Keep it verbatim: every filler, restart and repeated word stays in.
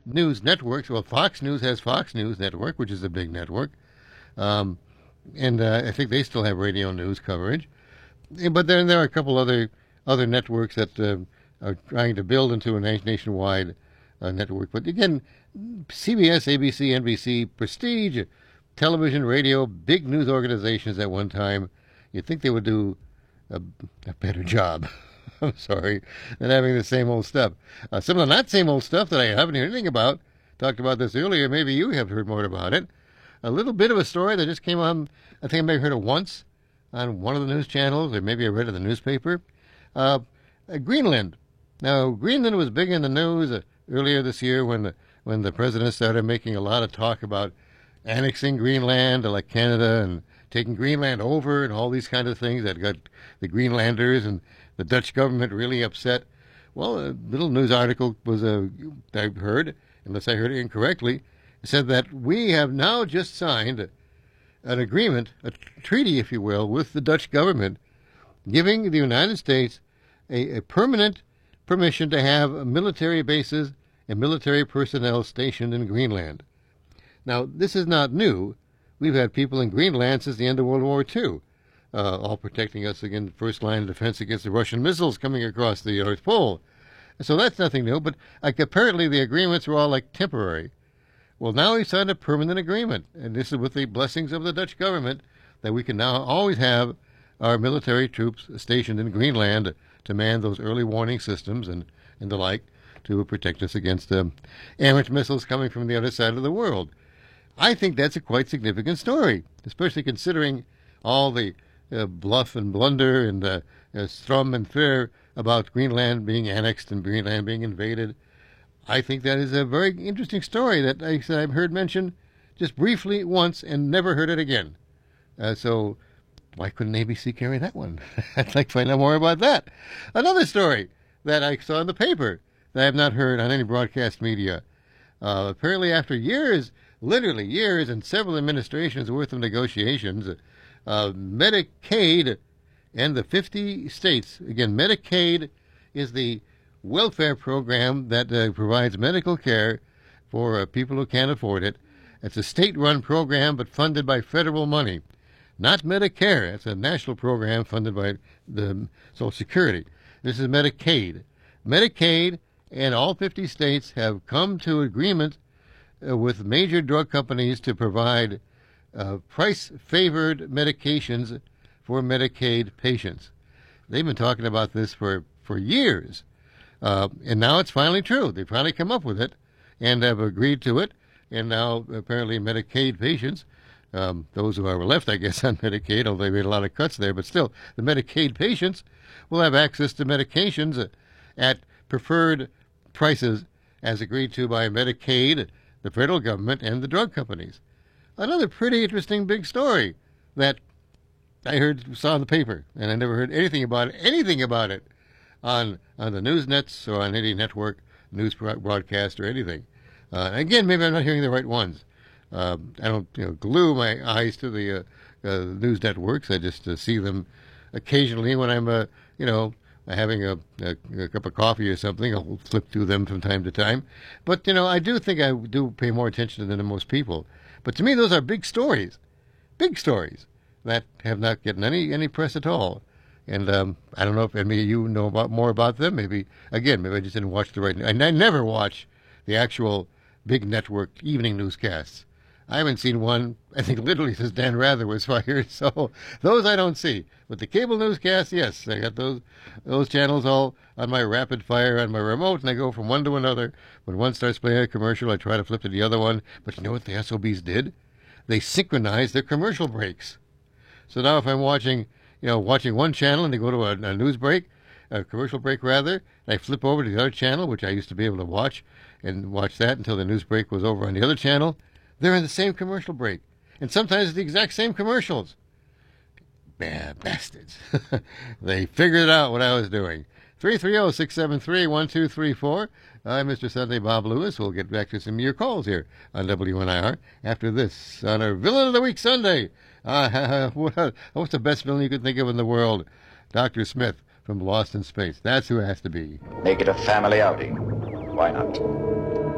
news networks. Well, Fox News has Fox News Network, which is a big network. Um, and uh, I think they still have radio news coverage. But then there are a couple other other networks that uh, are trying to build into a nationwide uh, network. But again, C B S, A B C, N B C, prestige, television, radio, big news organizations at one time. You'd think they would do a, a better job. I'm sorry, than having the same old stuff. Uh, some of the not same old stuff that I haven't heard anything about. Talked about this earlier. Maybe you have heard more about it. A little bit of a story that just came on. I think I may have heard it once on one of the news channels, or maybe I read it in the newspaper. Uh, uh, Greenland. Now, Greenland was big in the news uh, earlier this year when the when the president started making a lot of talk about annexing Greenland, like Canada, and taking Greenland over, and all these kinds of things that got the Greenlanders and the Dutch government really upset. Well, a little news article was a I heard, unless I heard it incorrectly, it said that we have now just signed an agreement, a treaty, if you will, with the Dutch government, giving the United States a, a permanent permission to have military bases and military personnel stationed in Greenland. Now, this is not new. We've had people in Greenland since the end of World War Two, uh, all protecting us against first line of defense against the Russian missiles coming across the North Pole. So that's nothing new, but like, apparently the agreements were all like temporary. Well, now we signed a permanent agreement, and this is with the blessings of the Dutch government, that we can now always have our military troops stationed in Greenland to man those early warning systems and, and the like to protect us against um, errant missiles coming from the other side of the world. I think that's a quite significant story, especially considering all the uh, bluff and blunder and uh, uh, strum and fear about Greenland being annexed and Greenland being invaded. I think that is a very interesting story that I, I've heard mentioned just briefly once and never heard it again. Uh, so why couldn't A B C carry that one? I'd like to find out more about that. Another story that I saw in the paper that I have not heard on any broadcast media. Uh, apparently after years, literally years and several administrations worth of negotiations, uh, Medicaid and the fifty states, again, Medicaid is the welfare program that uh, provides medical care for uh, people who can't afford it. It's a state-run program but funded by federal money. Not Medicare. It's a national program funded by the Social Security. This is Medicaid. Medicaid and all fifty states have come to agreement uh, with major drug companies to provide uh, price-favored medications for Medicaid patients. They've been talking about this for, for years. Uh, and now it's finally true. They finally come up with it and have agreed to it. And now apparently Medicaid patients, um, those who are left, I guess, on Medicaid, although they made a lot of cuts there, but still, the Medicaid patients will have access to medications at preferred prices as agreed to by Medicaid, the federal government, and the drug companies. Another pretty interesting big story that I heard, saw in the paper, and I never heard anything about it, anything about it on on the news nets or on any network, news broadcast or anything. Uh, again, maybe I'm not hearing the right ones. Uh, I don't you know, glue my eyes to the uh, uh, news networks. I just uh, see them occasionally when I'm, uh, you know, having a, a, a cup of coffee or something. I'll flip through them from time to time. But, you know, I do think I do pay more attention than most people. But to me, those are big stories, big stories that have not gotten any, any press at all. And um, I don't know if any of you know about more about them. Maybe, again, maybe I just didn't watch the right... And I never watch the actual big network evening newscasts. I haven't seen one, I think, literally since Dan Rather was fired. So those I don't see. But the cable newscasts, yes, I got those those channels all on my rapid fire on my remote, and I go from one to another. When one starts playing a commercial, I try to flip to the other one. But you know what the S O Bs did? They synchronized their commercial breaks. So now if I'm watching... you know, watching one channel and they go to a, a news break, a commercial break rather, and I flip over to the other channel, which I used to be able to watch, and watch that until the news break was over on the other channel, they're in the same commercial break. And sometimes the exact same commercials. Bad bastards. They figured out what I was doing. three three zero, six seven three, one two three four. I'm Mister Sunday Bob Lewis. We'll get back to some of your calls here on W N I R after this on our Villain of the Week Sunday. Uh, what's the best villain you could think of in the world? Doctor Smith from Lost in Space. That's who it has to be. Make it a family outing. Why not?